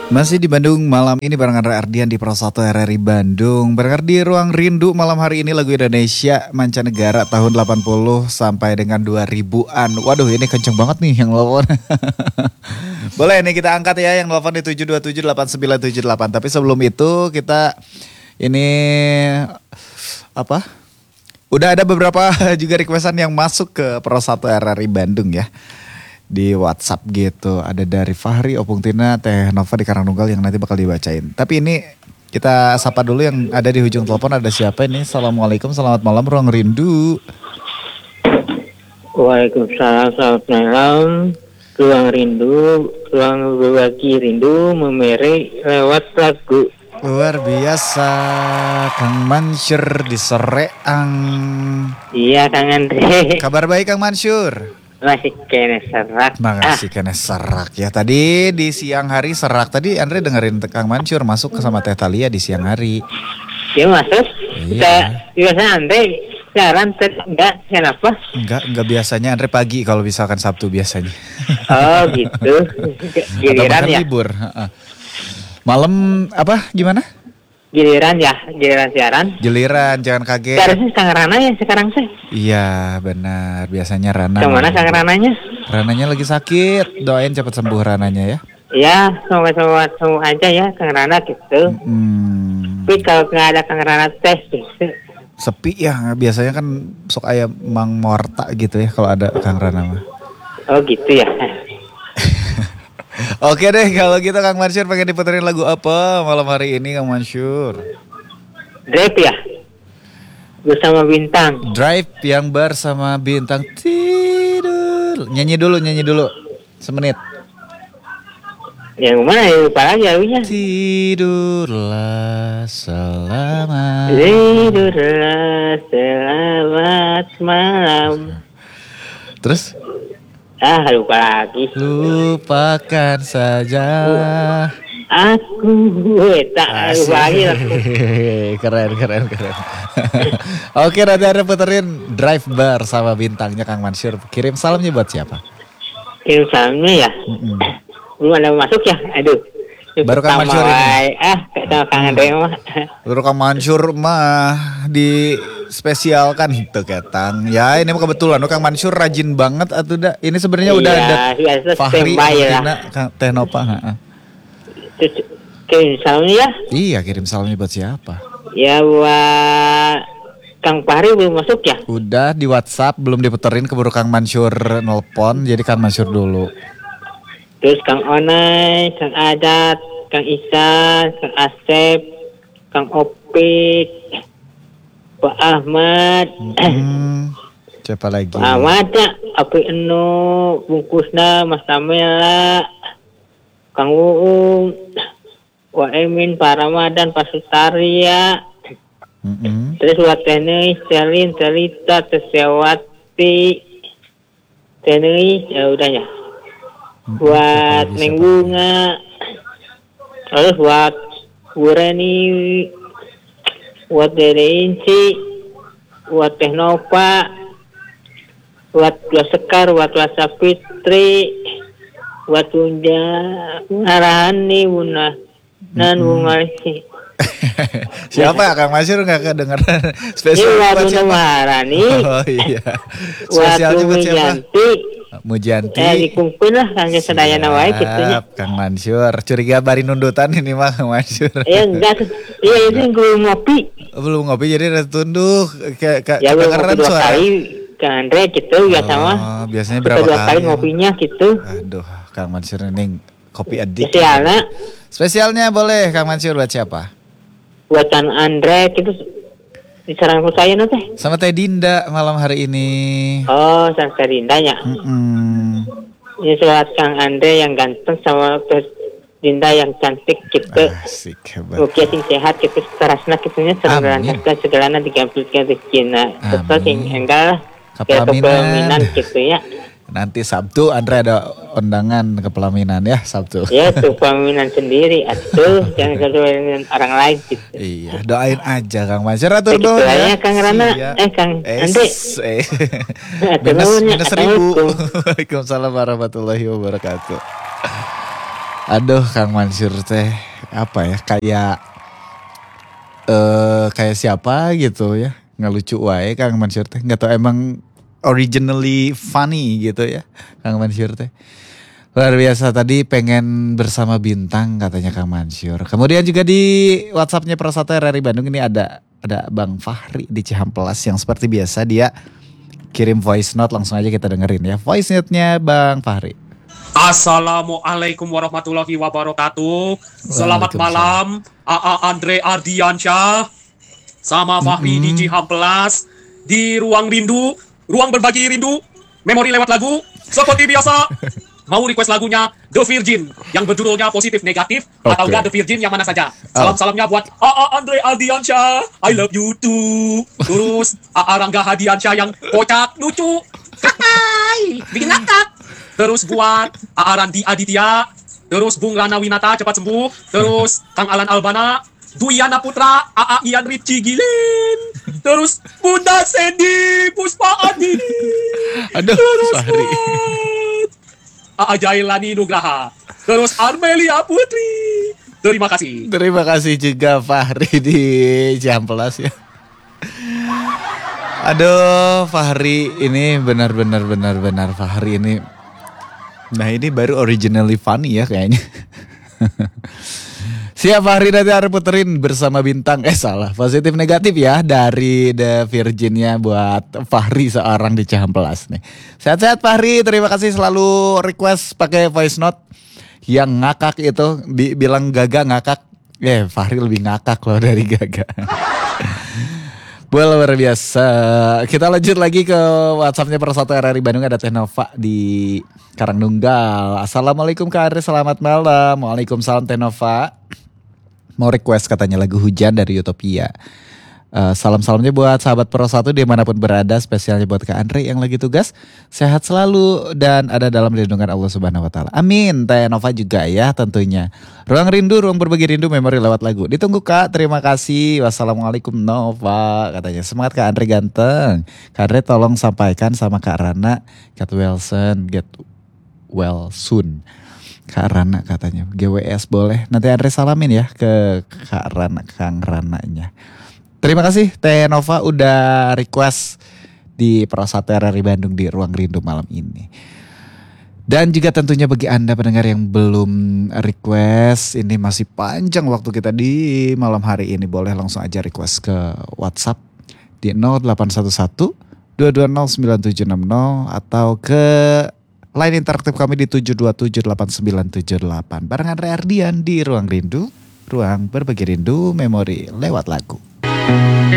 Masih di Bandung malam ini bareng Andre Ardian di Pro 1 RRI Bandung. Berangkat di Ruang Rindu malam hari ini lagu Indonesia mancanegara tahun 80 sampai dengan 2000-an. Waduh ini kenceng banget nih yang nelfon. Boleh nih kita angkat ya yang nelfon di 7278978. Tapi sebelum itu kita ini apa? Udah ada beberapa juga requestan yang masuk ke Pro 1 RRI Bandung ya. Di WhatsApp gitu. Ada dari Fahri, Opung Tina, Teh Nova di Karangnunggal yang nanti bakal dibacain. Tapi ini kita sapa dulu yang ada di ujung telepon. Ada siapa ini? Assalamualaikum, selamat malam Ruang Rindu. Waalaikumsalam, selamat malam. Ruang Rindu, ruang berbagi rindu memeri lewat lagu. Luar biasa, Kang Mansur di Soreang. Iya Kang Andre. Kabar baik Kang Mansur? Masih kena serak. Makasih kena serak ya. Tadi di siang hari serak. Tadi Andre dengerin Kang Mansur masuk ke sama Teh Talia di siang hari. Dia masuk. Iya. Biasa Andre siaran enggak kenapa? Enggak biasanya Andre pagi kalau misalkan Sabtu biasanya. Oh gitu. Giliran ya. Libur. Malam apa gimana? Giliran siaran. Giliran, jangan kaget. Harusnya Kang Rana ya sekarang sih. Iya benar, biasanya Rana. Kemana Kang Rananya? Rananya lagi sakit, doain cepat sembuh Rananya ya. Ya, semoga sembuh aja ya Kang Rana gitu. Tapi kalau nggak ada Kang Rana tes gitu. Sepi ya, biasanya kan sok ayam Mang Morta gitu ya kalau ada Kang Rana mah. Oh gitu ya. Oke deh kalau gitu Kang Mansur pengen diputerin lagu apa malam hari ini Kang Mansur? Drive ya? Bersama Bintang. Drive yang bersama Bintang. Tidur. Nyanyi dulu. Semenit. Yang mana ya lupa lagi lagunya. Tidurlah selamat. Tidurlah selamat malam. Terus? Lupa lagi. Lupakan saja. Aku tak lupa lagi. Keren. Oke nanti ada puterin Drive Bar sama Bintangnya Kang Mansur. Kirim salamnya buat siapa? Kirim salamnya ya. Belum ada masuk ya. Aduh. Baru Kang Mansur ini. Sama Kang Andre mah. Baru Kang Mansur mah di spesialkan itu ketang. Ya ini mah kebetulan Kang Mansur rajin banget atuh dah. Ini sebenarnya udah ada Fahri, Tina, Teh Nova. Kirim salamnya ya. Iya kirim salamnya buat siapa? Ya buat Kang Fahri belum masuk ya? Udah di WhatsApp belum diputerin keburu Kang Mansur nelpon. Jadi Kang Mansur dulu. Terus Kang Onai, Kang Adat, Kang Isan, Kang Asep, Kang Opik, Pak Ahmad. Siapa lagi? Pak Ahmad ya, Api Enu, Bungkusna, Mas Tamela, Kang Uung, Wak Emin, Pak Ramadan, Pak Sutaria. Terus buat Tenis, Celin, Telita, Tesyawati, Tenis, ya udah ya. Buat Neng Bunga, terus buat Bu Reni, buat Dede Inci, buat Teh Nova, buat Sekar, buat Lasa Fitri, buat Bunda Narahani, Bunda dan Bunga. Siapa ya Kang Mansur nggak kedengeran? Spesial buat Bunda Maharani. Oh iya. Spesialnya buat siapa? Mujanti. Dikumpul lah Kang Sedayana wae gitunya. Kang Mansur, curiga bari nundutan ini mah Kang Mansur. Enggak. Iya ini belum ngopi. Belum ngopi jadi udah tunduk. Ya belum ngopi 2 kali Kang Andre gitu ya sama. Biasanya berapa kali? 2 kali ngopinya gitu. Aduh, Kang Mansur ini kopi adik. Spesialnya boleh Kang Mansur buat siapa? Buat Kang Andre gitu. Diserang ku saya nanti. Sama Teh Dinda malam hari ini. Oh, sama Teh Dinda ya. Ini surat Kang Andre yang ganteng sama Teh Dinda yang cantik gitu. Asik hebat. Oke, sing sehat gitu terasna kitunya serangkan segalana digampilkan rezekina. Betul sing enggak lah. Kepelaminan gitu ya. Nanti Sabtu Andre ada undangan ke pelaminan ya Sabtu. Ya tuh pelaminan sendiri atuh jangan keduaan orang lain gitu. Iya doain aja Kang Mansur atur doa ya. Kang Rana Kang Ande. minus 1000. Waalaikumsalam warahmatullahi wabarakatuh. Aduh Kang Mansur teh apa ya kayak siapa gitu ya, nggak lucu wae Kang Mansur teh, nggak tahu emang originally funny gitu ya Kang Mansur teh. Luar biasa, tadi pengen bersama bintang katanya Kang Mansur. Kemudian juga di WhatsAppnya Prasato RRI Bandung ini ada Bang Fahri di Cihampelas yang seperti biasa dia kirim voice note, langsung aja kita dengerin ya voice note-nya Bang Fahri. Assalamualaikum warahmatullahi wabarakatuh. Selamat malam AA Andre Ardiansyah sama Fahri di Cihampelas di ruang rindu, ruang berbagi rindu, memori lewat lagu. Seperti biasa mau request lagunya The Virgin yang berjudulnya Positif Negatif, atau enggak The Virgin yang mana saja. Salam-salamnya buat AA Andre Ardiansyah, I love you too. Terus AA Rangga Hadiansyah yang kocak lucu, hai bikin ngakak. Terus buat AA Randi Aditya, terus Bung Rana Winata cepat sembuh, terus Kang Alan Albana, Duyana Putra, AA Ian Ricci Gilin, terus Bunda Sandy Puspa Adi, Aduh, terus Fahri. buat AA Jailani Nugraha, terus Armelia Putri. Terima kasih. Terima kasih juga Fahri di Cihampelas ya. Aduh Fahri ini benar Fahri ini. Nah ini baru originally funny ya kayaknya. Siap Fahri, nanti harus puterin bersama bintang. Salah, positif negatif ya dari The Virginnya buat Fahri seorang di Cihampelas nih. Sehat-sehat Fahri, terima kasih selalu request pakai voice note. Yang ngakak itu bilang Gaga ngakak. Fahri lebih ngakak loh dari Gaga. Luar biasa. Kita lanjut lagi ke WhatsAppnya Prasato RRI Bandung. Ada Teh Nova di Karangnunggal. Assalamualaikum Kak Andre, selamat malam. Waalaikumsalam Teh Nova. Mau request katanya lagu Hujan dari Utopia. Salam-salamnya buat sahabat Prasato dimanapun berada. Spesialnya buat Kak Andre yang lagi tugas. Sehat selalu dan ada dalam lindungan Allah Subhanahu Wa Taala. Amin. Teh Nova juga ya tentunya. Ruang rindu, ruang berbagi rindu, memori lewat lagu. Ditunggu Kak, terima kasih. Wassalamualaikum Nova katanya. Semangat Kak Andre ganteng. Kak Andre tolong sampaikan sama Kak Rana, get well soon. Kak Rana katanya. GWS boleh. Nanti Andre salamin ya ke Kak Rana, Kang Rananya. Terima kasih Teh Nova udah request di Prasato RRI Bandung di Ruang Rindu malam ini. Dan juga tentunya bagi Anda pendengar yang belum request, ini masih panjang waktu kita di malam hari ini. Boleh langsung aja request ke WhatsApp di 0811 220 9760 atau ke line interaktif kami di 7278978. Bareng Andre Ardian di Ruang Rindu, ruang berbagi rindu, memori lewat lagu.